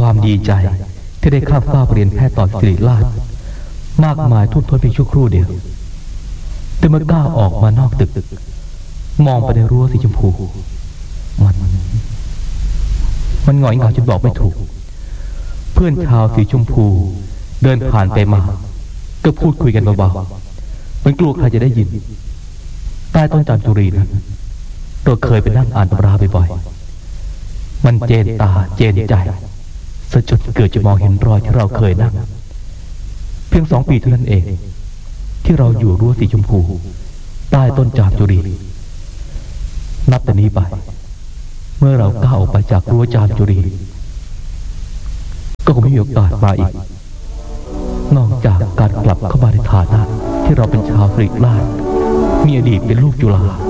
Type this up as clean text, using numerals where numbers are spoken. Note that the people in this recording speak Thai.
ความดีใจที่ได้ข้ามฟ้าเรียนแพทย์ต่อศิริราชมากมายทุ่มท้นเพียงชั่วครู่เดียวแต่เมื่อก้าวออกมานอกตึกมองไปในรั้วสีชมพูมันหงอยเหงาจนบอกไม่ถูกเพื่อนชาวสีชมพูเดินผ่านไปมาก็พูดคุยกันเบาๆมันกลัวใครจะได้ยินใต้ต้นจามจุรีนั้นเราเคยไปนั่งอ่านตำราบ่อยๆมันเจนตาเจนใจซะจนเกิดจะมองเห็นรอยที่เราเคยนั่งเพียง2 ปีเท่านั้นเองที่เราอยู่รั้วสีชมพูใต้ต้นจามจุรีนับแต่นี้ไปเมื่อเราก้าวออกไปจากรั้วจามจุรีก็คงไม่มีโอกาสมาอีกนอกจากการกลับเข้ามาในฐานะที่เราเป็นชาวสิริราชมีอดีตเป็นลูกจุฬา